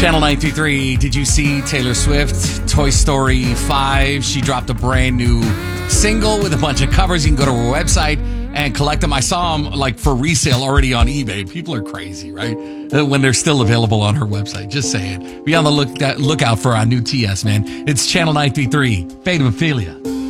Channel 933, did you see Taylor Swift, Toy Story 5? She dropped a brand new single with a bunch of covers. You can go to her website and collect them. I saw them like for resale already on eBay. People are crazy, right? When they're still available on her website. Just saying. Be on the lookout for our new TS, man. It's Channel 933, Fate of Ophelia.